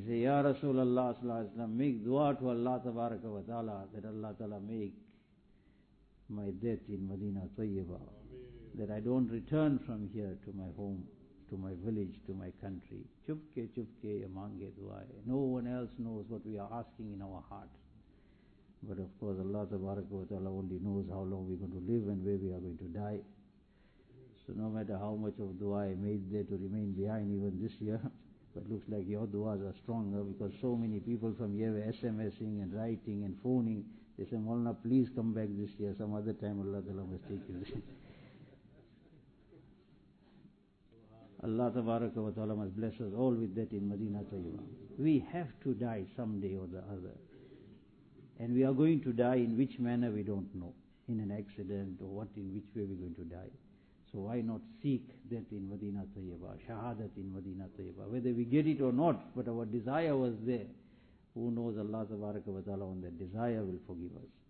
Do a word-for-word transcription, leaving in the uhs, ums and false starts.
They say, Ya Rasulullah sallallahu alaihi wasallam, make dua to Allah tabaraka wa ta'ala that Allah ta'ala make my death in Medina Tayyibah, that I don't return from here to my home, to my village, to my country. Chupke chupke mange dua. No one else knows what we are asking in our heart. But of course Allah tabaraka wa ta'ala only knows how long we're going to live and where we are going to die. So no matter how much of dua I made there to remain behind even this year, but looks like your du'as are stronger because so many people from here were SMSing and writing and phoning. They say, Maulana, please come back this year. Some other time Allah Ta'ala must take you. Allah Tabaraka wa Ta'ala must bless us all with that in Medina Tayyibah. We have to die someday or the other. And we are going to die in which manner we don't know. In an accident or what, in which way we're going to die. So why not seek that in Medina Tayyibah, Shahadat in Medina Tayyibah, whether we get it or not, but our desire was there. Who knows, Allah Tabaraka wa Ta'ala on that desire will forgive us.